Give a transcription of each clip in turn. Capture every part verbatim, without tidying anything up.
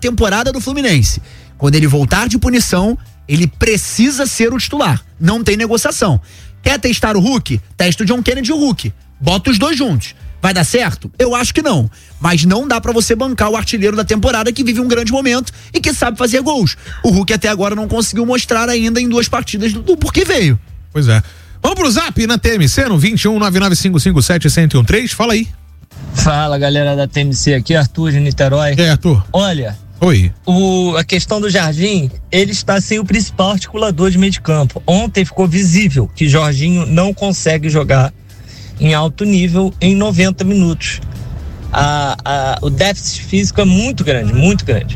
temporada do Fluminense. Quando ele voltar de punição, ele precisa ser o titular. Não tem negociação. Quer testar o Hulk? Testa o John Kennedy e o Hulk. Bota os dois juntos. Vai dar certo? Eu acho que não. Mas não dá pra você bancar o artilheiro da temporada que vive um grande momento e que sabe fazer gols. O Hulk até agora não conseguiu mostrar ainda em duas partidas do, do porquê veio. Pois é. Vamos pro Zap na T M C no vinte e um, nove nove cinco cinco sete, zero zero um três. Fala aí. Fala, galera da T M C, aqui Arthur de Niterói. É, Arthur. Olha, Oi. O, a questão do Jorginho, ele está sem o principal articulador de meio de campo. Ontem ficou visível que Jorginho não consegue jogar em alto nível em noventa minutos. A, a, o déficit físico é muito grande, muito grande.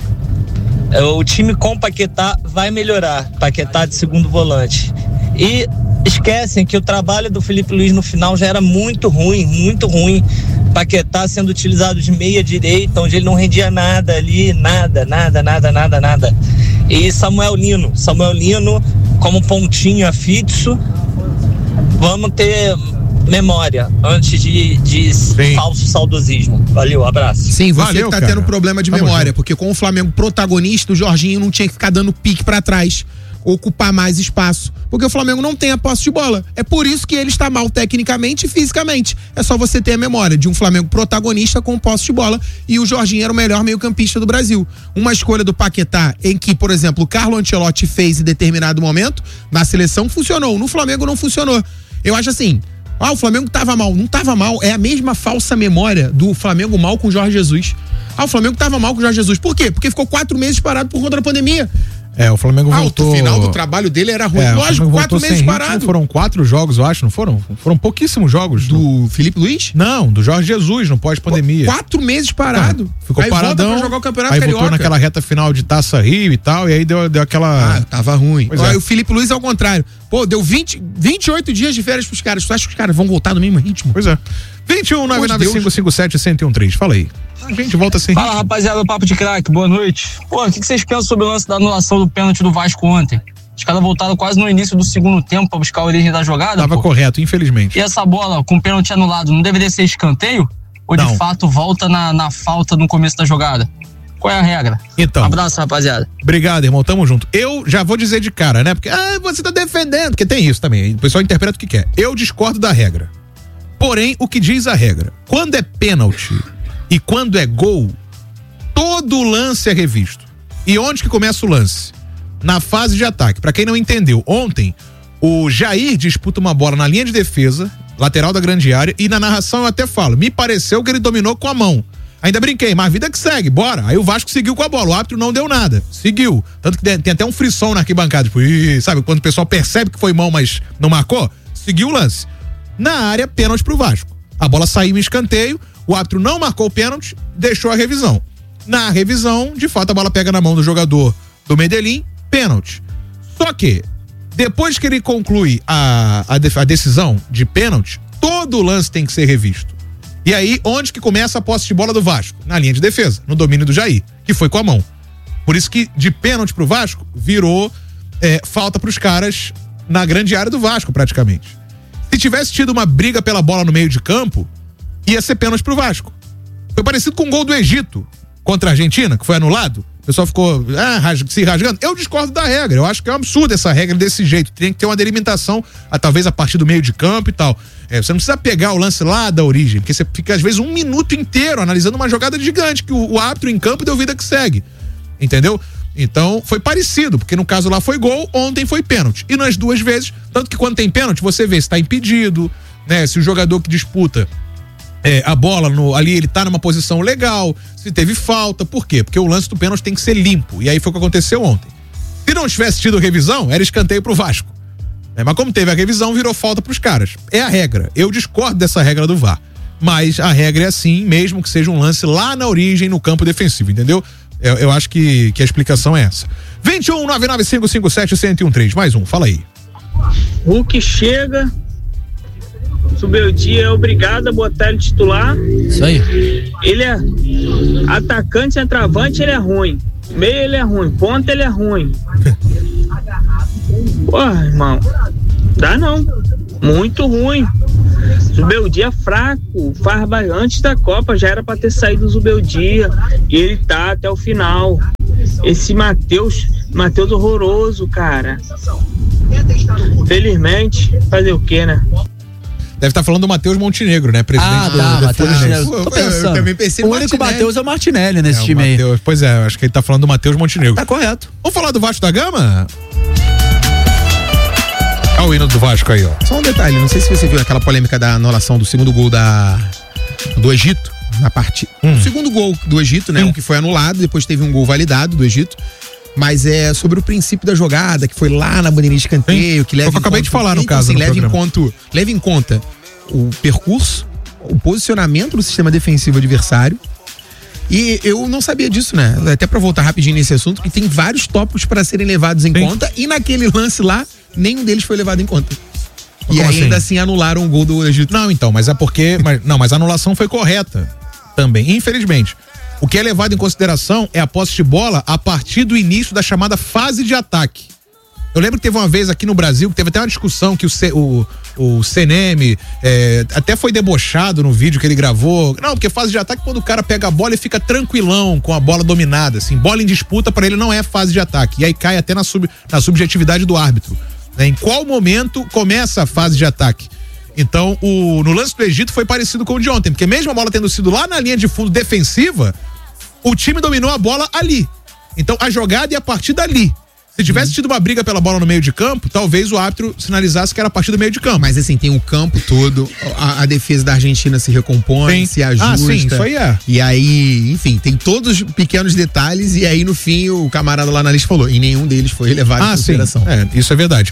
O time com Paquetá vai melhorar, Paquetá de segundo volante. E esquecem que o trabalho do Felipe Luiz no final já era muito ruim, muito ruim. Paquetá sendo utilizado de meia direita, onde ele não rendia nada ali, nada, nada, nada, nada, nada. E Samuel Lino, Samuel Lino como pontinha fixo. Vamos ter memória antes de, de falso saudosismo. Valeu, abraço. Sim, você Valeu, que tá cara. tendo problema de Tamo memória, junto. porque com o Flamengo protagonista, o Jorginho não tinha que ficar dando pique pra trás, ocupar mais espaço, porque o Flamengo não tem a posse de bola. É por isso que ele está mal tecnicamente e fisicamente. É só você ter a memória de um Flamengo protagonista com posse de bola, e o Jorginho era o melhor meio-campista do Brasil. Uma escolha do Paquetá em que, por exemplo, o Carlo Ancelotti fez em determinado momento, na seleção funcionou, no Flamengo não funcionou. Eu acho assim, ah, o Flamengo tava mal. Não tava mal, é a mesma falsa memória do Flamengo mal com o Jorge Jesus. Ah, o Flamengo tava mal com o Jorge Jesus. Por quê? Porque ficou quatro meses parado por conta da pandemia. É, o Flamengo Ah, voltou... o final do trabalho dele era ruim. É, Lógico, quatro meses parado. Foram quatro jogos, eu acho, não foram? Foram pouquíssimos jogos. Do no... Felipe Luiz? Não, do Jorge Jesus, no pós-pandemia. Quatro meses parado. Não, ficou aí paradão. Volta pra jogar o Campeonato aí Carioca. voltou naquela reta final de Taça Rio e tal, e aí deu, deu aquela... Ah, tava ruim. Pois Aí é. o Felipe Luiz ao contrário. Pô, deu vinte, vinte e oito dias de férias pros caras. Tu acha que os caras vão voltar no mesmo ritmo? Pois é. vinte e um, nove nove cinco cinco sete, zero zero um três. Fala aí. A gente volta sem Fala, rapaziada, papo de craque, boa noite. Pô, o que, que vocês pensam sobre o lance da anulação do pênalti do Vasco ontem? Os caras voltaram quase no início do segundo tempo pra buscar a origem da jogada. Tava pô. correto, infelizmente. E essa bola com pênalti anulado não deveria ser escanteio? Ou Não. de fato volta na, na falta no começo da jogada? Qual é a regra? Então. Um abraço, rapaziada. Obrigado, irmão. Tamo junto. Eu já vou dizer de cara, né? Porque ah, você tá defendendo, porque tem isso também. O pessoal interpreta o que quer. Eu discordo da regra. Porém, o que diz a regra? Quando é pênalti e quando é gol, todo lance é revisto. E onde que começa o lance? Na fase de ataque. Pra quem não entendeu, ontem o Jair disputa uma bola na linha de defesa, lateral da grande área, e na narração eu até falo, me pareceu que ele dominou com a mão. Ainda brinquei, mas a vida que segue, bora. Aí o Vasco seguiu com a bola, o árbitro não deu nada, seguiu. Tanto que tem até um frisson na arquibancada, tipo, ih, sabe, quando o pessoal percebe que foi mão, mas não marcou, seguiu o lance. Na área, pênalti pro Vasco. A bola saiu em escanteio, o árbitro não marcou o pênalti, deixou a revisão. Na revisão, de fato, a bola pega na mão do jogador do Medellín, pênalti. Só que, depois que ele conclui a, a, de, a decisão de pênalti, todo o lance tem que ser revisto. E aí, onde que começa a posse de bola do Vasco? Na linha de defesa, no domínio do Jair, que foi com a mão. Por isso que, de pênalti pro Vasco, virou é, falta pros caras na grande área do Vasco, praticamente. Se tivesse tido uma briga pela bola no meio de campo, ia ser pênalti pro Vasco. Foi parecido com o gol do Egito contra a Argentina, que foi anulado. O pessoal ficou ah, rasg- se rasgando. Eu discordo da regra. Eu acho que é um absurdo essa regra desse jeito. Tem que ter uma delimitação, a, talvez a partir do meio de campo e tal. É, você não precisa pegar o lance lá da origem, porque você fica, às vezes, um minuto inteiro analisando uma jogada gigante, que o, o árbitro em campo deu vida que segue. Entendeu? Então, foi parecido, porque no caso lá foi gol, ontem foi pênalti. E nas duas vezes, tanto que quando tem pênalti, você vê se tá impedido, né? Se o jogador que disputa É, a bola no, ali, ele tá numa posição legal, se teve falta, por quê? Porque o lance do pênalti tem que ser limpo, e aí foi o que aconteceu ontem. Se não tivesse tido revisão, era escanteio pro Vasco, é, mas como teve a revisão, virou falta pros caras. É a regra, eu discordo dessa regra do V A R, mas a regra é assim, mesmo que seja um lance lá na origem, no campo defensivo, entendeu? Eu, eu acho que, que a explicação é essa. vinte e um, nove nove cinco cinco sete, zero zero um três, mais um, fala aí. Hulk chega, Zubeldia é obrigado a botar ele titular. Isso aí. Ele é atacante, centroavante, ele é ruim. Meio ele é ruim, ponta ele é ruim. Porra, irmão, dá não. Muito ruim. Zubeldia fraco. Farba antes da Copa já era pra ter saído o Zubeldia. E ele tá até o final. Esse Matheus, Matheus horroroso, cara. Felizmente, fazer o quê, né? Deve estar falando do Matheus Montenegro, né? Presidente Ah, do, tá, do Matheus Fluminense. Montenegro. Tô Eu- eu pensando. também pensei o no único Martinelli. Matheus é o Martinelli nesse É, o time aí. Matheus- Pois é, acho que ele tá falando do Matheus Montenegro. Tá correto. Vamos falar do Vasco da Gama? Olha o hino do Vasco aí, ó. Só um detalhe, não sei se você viu aquela polêmica da anulação do segundo gol da, do Egito, na partida. Hum. O segundo gol do Egito, né? Sim. O que foi anulado, depois teve um gol validado do Egito. Mas é sobre o princípio da jogada, que foi lá na bandeirinha de escanteio, que leva Foi o que eu em acabei conta- de falar, no então, caso, assim, no leva em programa. conta, leva em conta o percurso, o posicionamento do sistema defensivo adversário. E eu não sabia disso, né? Até pra voltar rapidinho nesse assunto, que tem vários tópicos para serem levados em Sim. conta, e naquele lance lá, nenhum deles foi levado em conta. E Como aí, ainda assim? assim anularam o gol do Egito. Não, então, mas é porque. Mas, não, mas a anulação foi correta também, infelizmente. O que é levado em consideração é a posse de bola a partir do início da chamada fase de ataque. Eu lembro que teve uma vez aqui no Brasil que teve até uma discussão que o, C, o, o C N M é, até foi debochado no vídeo que ele gravou. Não, porque fase de ataque é quando o cara pega a bola e fica tranquilão com a bola dominada, assim. Bola em disputa pra ele não é fase de ataque. E aí cai até na, sub, na subjetividade do árbitro. Né? Em qual momento começa a fase de ataque? Então, o, no lance do Egito foi parecido com o de ontem, porque mesmo a bola tendo sido lá na linha de fundo defensiva, o time dominou a bola ali. Então, a jogada ia a partir dali. Se tivesse tido uma briga pela bola no meio de campo, talvez o árbitro sinalizasse que era a partir do meio de campo. Mas assim, tem o campo todo, a, a defesa da Argentina se recompõe, Sim. se ajusta. Ah, sim, isso aí é. E aí, enfim, tem todos os pequenos detalhes, e aí no fim o camarada lá na lista falou, e nenhum deles foi levado em Ah, sim. consideração. É, isso é verdade.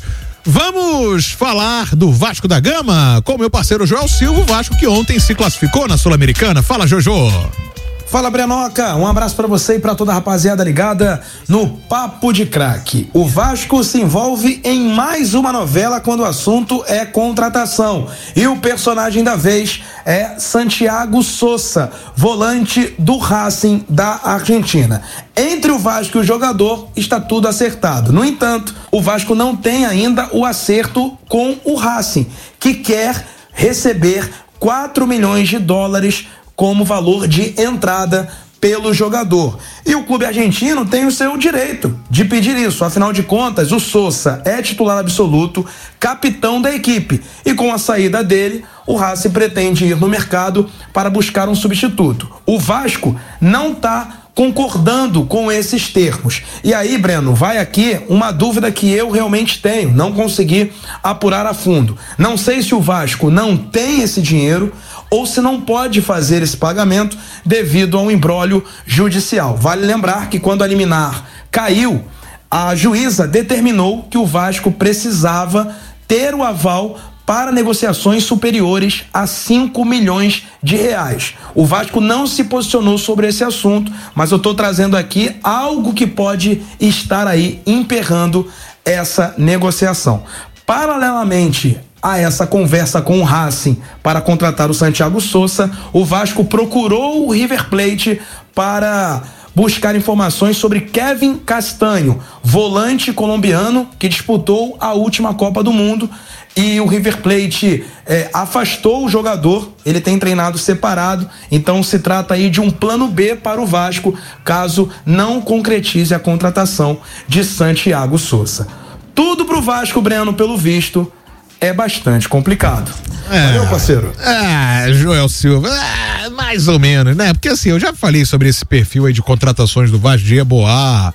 Vamos falar do Vasco da Gama com meu parceiro Joel Silva, o Vasco que ontem se classificou na Sul-Americana. Fala, Jojo. Fala, Brenoca, um abraço pra você e pra toda a rapaziada ligada no Papo de Craque. O Vasco se envolve em mais uma novela quando o assunto é contratação. E o personagem da vez é Santiago Sosa, volante do Racing da Argentina. Entre o Vasco e o jogador está tudo acertado. No entanto, o Vasco não tem ainda o acerto com o Racing, que quer receber quatro milhões de dólares como valor de entrada pelo jogador. E o clube argentino tem o seu direito de pedir isso. Afinal de contas, o Sosa é titular absoluto, capitão da equipe. E com a saída dele, o Racing pretende ir no mercado para buscar um substituto. O Vasco não está concordando com esses termos. E aí, Breno, vai aqui uma dúvida que eu realmente tenho, não consegui apurar a fundo. Não sei se o Vasco não tem esse dinheiro ou se não pode fazer esse pagamento devido a um imbróglio judicial. Vale lembrar que quando a liminar caiu, a juíza determinou que o Vasco precisava ter o aval para negociações superiores a cinco milhões de reais. O Vasco não se posicionou sobre esse assunto, mas eu estou trazendo aqui algo que pode estar aí emperrando essa negociação. Paralelamente a essa conversa com o Racing para contratar o Santiago Sosa, o Vasco procurou o River Plate para buscar informações sobre Kevin Castanho, volante colombiano que disputou a última Copa do Mundo, e o River Plate é, afastou o jogador. Ele tem treinado separado, então se trata aí de um plano B para o Vasco caso não concretize a contratação de Santiago Sosa. Tudo pro Vasco, Breno, pelo visto, é bastante complicado. É. Valeu, parceiro. Ah, Joel Silva, ah, mais ou menos, né? Porque assim, eu já falei sobre esse perfil aí de contratações do Vasco, de Eboá,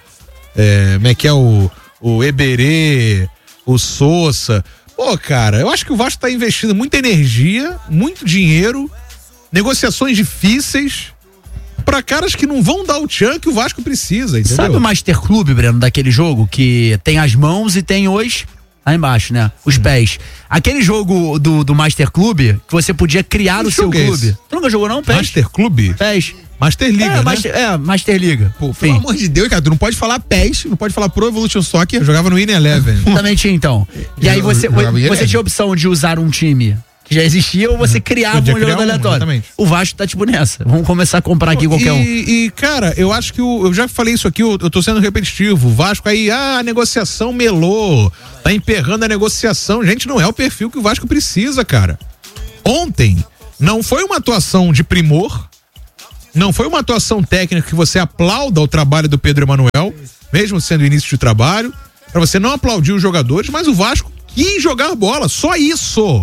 é, como é que é o, o Eberê, o Sosa. Pô, cara, eu acho que o Vasco tá investindo muita energia, muito dinheiro, negociações difíceis pra caras que não vão dar o tchan que o Vasco precisa, entendeu? Sabe o Master Clube, Breno, daquele jogo que tem as mãos e tem os... Aí embaixo, né? Os hum. pés. Aquele jogo do, do Master Clube, que você podia criar o seu clube. Tu nunca jogou não, pés? Master Clube? Pés. Master Liga, é, né? Master, é, Master Liga. Pô, pelo amor de Deus, cara, tu não pode falar P E S, não pode falar Pro Evolution Soccer. Eu jogava no Win Eleven. Também tinha, então. E aí você, Eu- eu- você tinha a opção de usar um time que já existia ou você criava Podia um jogador criar um, aleatório. exatamente. O Vasco tá tipo nessa. Vamos começar a comprar aqui qualquer e, um. E, cara, eu acho que o, eu já falei isso aqui, eu, eu tô sendo repetitivo. O Vasco aí, ah, a negociação melou, tá emperrando a negociação. Gente, não é o perfil que o Vasco precisa, cara. Ontem não foi uma atuação de primor, Não foi uma atuação técnica que você aplauda o trabalho do Pedro Emanuel, mesmo sendo início de trabalho, pra você não aplaudir os jogadores, mas o Vasco quis jogar bola, só isso.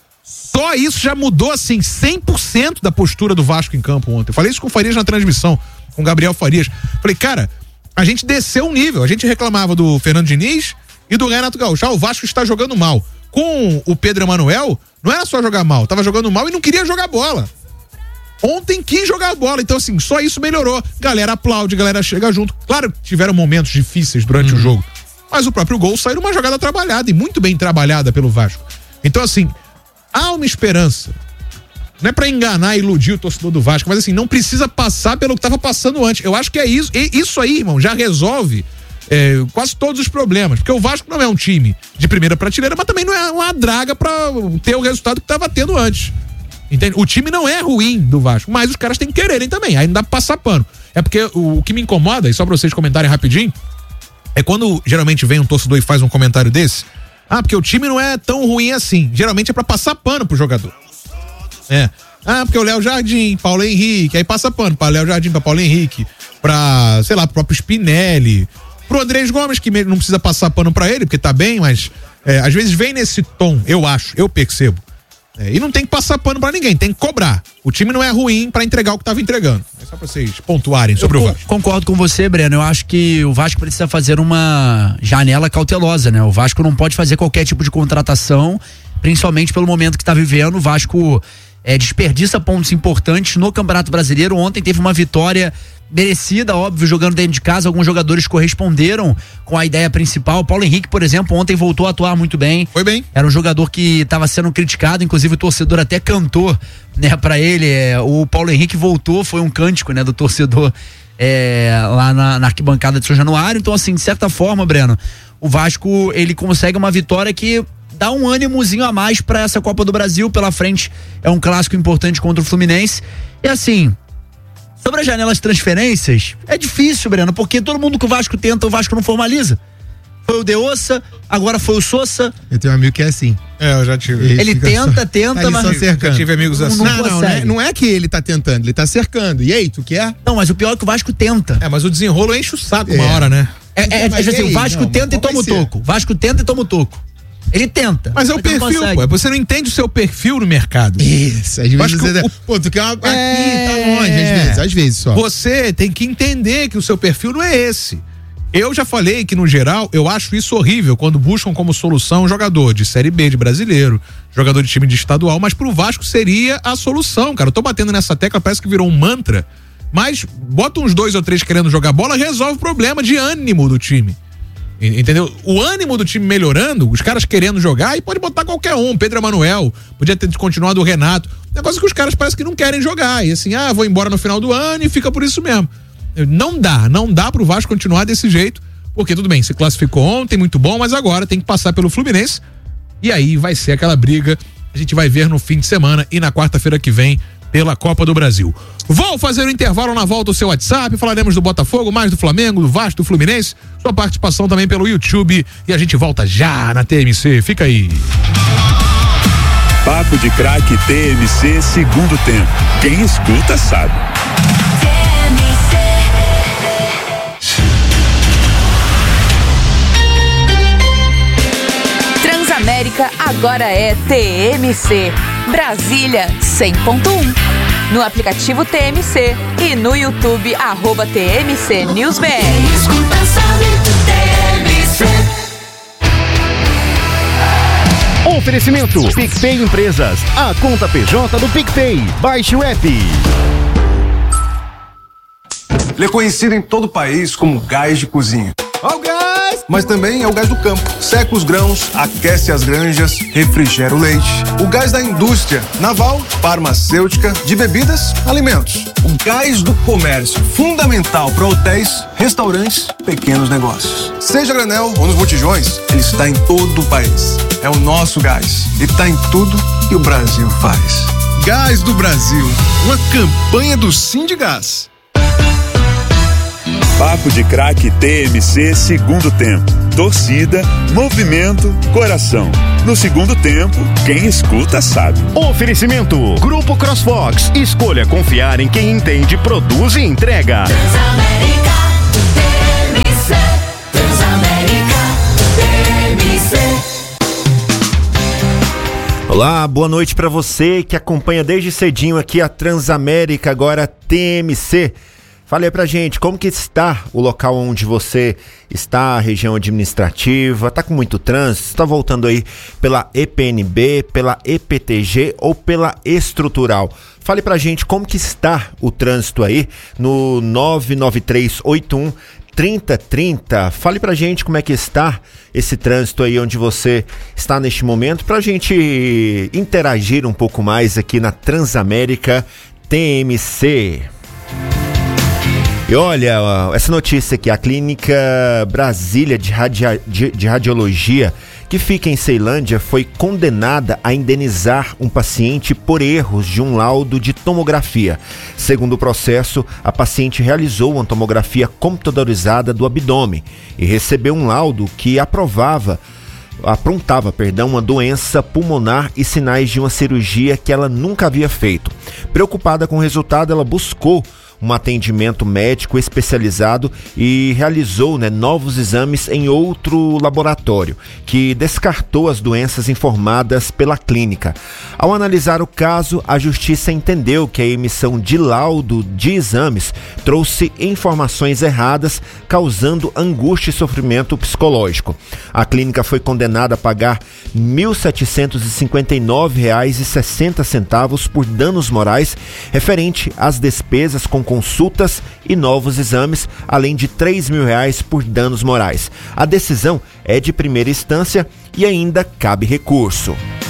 Só isso já mudou, assim, cem por cento da postura do Vasco em campo ontem. Eu falei isso com o Farias na transmissão, com o Gabriel Farias. Falei, cara, a gente desceu um nível. A gente reclamava do Fernando Diniz e do Renato Gaúcho. Ah, o Vasco está jogando mal. Com o Pedro Emanuel, não era só jogar mal, tava jogando mal e não queria jogar bola. Ontem quis jogar bola, então assim, só isso melhorou. Galera aplaude, galera chega junto. Claro que tiveram momentos difíceis durante hum. o jogo, mas o próprio gol saiu numa jogada trabalhada e muito bem trabalhada pelo Vasco. Então assim, há uma esperança. Não é pra enganar e iludir o torcedor do Vasco, mas assim, não precisa passar pelo que tava passando antes. Eu acho que é isso, e isso aí, irmão, já resolve É, quase todos os problemas, porque o Vasco não é um time de primeira prateleira, mas também não é uma draga pra ter o resultado que tava tendo antes, entende? O time não é ruim do Vasco, mas os caras têm que quererem também, aí não dá pra passar pano. É porque o, o que me incomoda, e só pra vocês comentarem rapidinho, é quando geralmente vem um torcedor e faz um comentário desse, ah, porque o time não é tão ruim assim, geralmente é pra passar pano pro jogador. É, ah, porque o Léo Jardim, Paulo Henrique, aí passa pano pra Léo Jardim, pra Paulo Henrique, pra, sei lá, pro próprio Spinelli, pro Andrés Gomes, que não precisa passar pano pra ele, porque tá bem, mas é, às vezes vem nesse tom, eu acho, eu percebo. É, e não tem que passar pano pra ninguém, tem que cobrar. O time não é ruim pra entregar o que tava entregando. É só pra vocês pontuarem sobre eu o Vasco. Concordo com você, Breno. Eu acho que o Vasco precisa fazer uma janela cautelosa, né? O Vasco não pode fazer qualquer tipo de contratação, principalmente pelo momento que tá vivendo. O Vasco é, desperdiça pontos importantes no Campeonato Brasileiro. Ontem teve uma vitória merecida, óbvio, jogando dentro de casa. Alguns jogadores corresponderam com a ideia principal. O Paulo Henrique, por exemplo, ontem voltou a atuar muito bem. Foi bem. Era um jogador que estava sendo criticado, inclusive o torcedor até cantou, né, pra ele. É, o Paulo Henrique voltou, foi um cântico, né, do torcedor é, lá na, na arquibancada de São Januário. Então, assim, de certa forma, Breno, o Vasco, ele consegue uma vitória que dá um ânimozinho a mais pra essa Copa do Brasil. Pela frente é um clássico importante contra o Fluminense. E assim, sobre as janelas de transferências, é difícil, Breno, porque todo mundo que o Vasco tenta, o Vasco não formaliza. Foi o De Ossa, agora foi o Sousa. Eu tenho um amigo que é assim. É, eu já tive. Ele, ele tenta, só, tenta, tá mas... Eu tive amigos assim. Não, não, não, não, é, não é que ele tá tentando, ele tá cercando. E aí, tu quer? Não, mas o pior é que o Vasco tenta. É, mas o desenrolo enche o saco É. uma hora, né? É, é, é, Mas assim, e aí? o Vasco Não, tenta e mas qual toma o vai ser? toco. Vasco tenta e toma o toco. Ele tenta. Mas é o não perfil, consegue. pô. Você não entende o seu perfil no mercado. Isso, às Acho vezes que você... o- Pô, tu quer uma... Aqui, É. tá longe, às vezes, às vezes só. Você tem que entender que o seu perfil não é esse. Eu já falei que, no geral, eu acho isso horrível quando buscam como solução um jogador de Série B de brasileiro, jogador de time de estadual, mas pro Vasco seria a solução, cara. Eu tô batendo nessa tecla, parece que virou um mantra, mas bota uns dois ou três querendo jogar bola, resolve o problema de ânimo do time. Entendeu? O ânimo do time melhorando, os caras querendo jogar, e pode botar qualquer um, Pedro Emanuel, podia ter continuado o Renato. Negócio que os caras parecem que não querem jogar. E assim, ah, vou embora no final do ano e fica por isso mesmo. Não dá, não dá pro Vasco continuar desse jeito, porque tudo bem, se classificou ontem, muito bom, mas agora tem que passar pelo Fluminense. E aí vai ser aquela briga, a gente vai ver no fim de semana e na quarta-feira que vem pela Copa do Brasil. Vou fazer o intervalo na volta do seu WhatsApp, falaremos do Botafogo, mais do Flamengo, do Vasco, do Fluminense, sua participação também pelo YouTube, e a gente volta já na T M C, fica aí. Papo de Craque T M C segundo tempo. Quem escuta sabe. Transamérica agora é T M C. Brasília cem ponto um. No aplicativo T M C e no YouTube, arroba T M C News B R. Oferecimento PicPay Empresas, a conta P J do PicPay. Baixe o app. Ele é conhecido em todo o país como gás de cozinha. Ó o gás! Mas também é o gás do campo. Seca os grãos, aquece as granjas, refrigera o leite. O gás da indústria naval, farmacêutica, de bebidas, alimentos. O gás do comércio, fundamental para hotéis, restaurantes, pequenos negócios. Seja a granel ou nos botijões, ele está em todo o país. É o nosso gás e está em tudo que o Brasil faz. Gás do Brasil, uma campanha do Sindgás. Papo de Craque T M C segundo tempo. Torcida, movimento, coração. No segundo tempo, quem escuta sabe. Oferecimento Grupo CrossFox. Escolha confiar em quem entende, produz e entrega. Transamérica, T M C. Transamérica, T M C. Olá, boa noite para você que acompanha desde cedinho aqui a Transamérica, agora T M C. Fale aí pra gente, como que está o local onde você está, a região administrativa, tá com muito trânsito, está voltando aí pela E P N B, pela E P T G ou pela estrutural? Fale pra gente como que está o trânsito aí no nove nove três oito um trinta trinta. Fale pra gente como é que está esse trânsito aí onde você está neste momento, pra gente interagir um pouco mais aqui na Transamérica T M C. E olha, essa notícia aqui, a Clínica Brasília de, Radia, de, de Radiologia, que fica em Ceilândia, foi condenada a indenizar um paciente por erros de um laudo de tomografia. Segundo o processo, a paciente realizou uma tomografia computadorizada do abdômen e recebeu um laudo que aprovava aprontava, perdão, uma doença pulmonar e sinais de uma cirurgia que ela nunca havia feito. Preocupada com o resultado, ela buscou um atendimento médico especializado e realizou, né, novos exames em outro laboratório, que descartou as doenças informadas pela clínica. Ao analisar o caso, a justiça entendeu que a emissão de laudo de exames trouxe informações erradas, causando angústia e sofrimento psicológico. A clínica foi condenada a pagar mil setecentos e cinquenta e nove reais e sessenta centavos por danos morais referente às despesas com consultas e novos exames, além de três mil reais por danos morais. A decisão é de primeira instância e ainda cabe recurso.